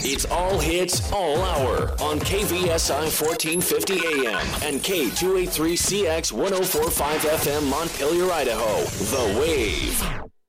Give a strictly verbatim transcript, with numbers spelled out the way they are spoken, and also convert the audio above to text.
It's all hits, all hour on K V S I fourteen fifty A M and K two eighty-three C X ten forty-five F M Montpelier, Idaho. The Wave.